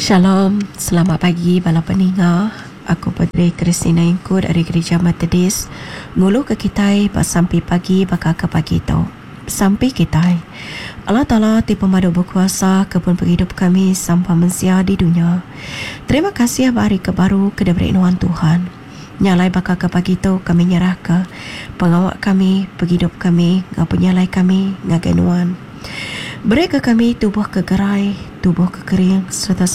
Shalom, selamat pagi bala pendengar. Aku Puteri Kristina Ingku dari Gereja Metodis. Ngulu ke kitai pas sampai pagi bakal ke pagi tu. Sampai kitai. Allah Ta'ala tipe madu berkuasa kebun penghidup kami sampai mensia di dunia. Terima kasih hari kebaru kedeberinuan Tuhan. Nyalai bakal ke pagi tu kami nyerah ke pengawak kami, penghidup kami, ngapunyalai kami, ngagenuan. Beri ke kami tubuh kegerai, tubuh kekering serta